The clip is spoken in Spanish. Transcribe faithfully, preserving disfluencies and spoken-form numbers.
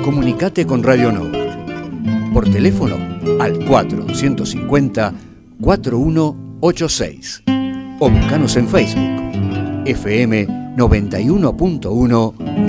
Comunicate con Radio Nova. Por teléfono al cuatro cinco cero, cuatro uno ocho seis. O buscanos en Facebook. F M noventa y uno punto uno